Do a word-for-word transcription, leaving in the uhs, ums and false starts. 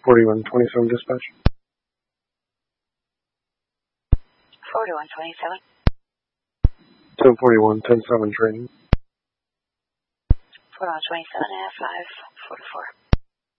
forty-one twenty-seven dispatch. forty-one twenty-seven. ten forty-one ten seven training. forty-one twenty-seven, F five forty-four.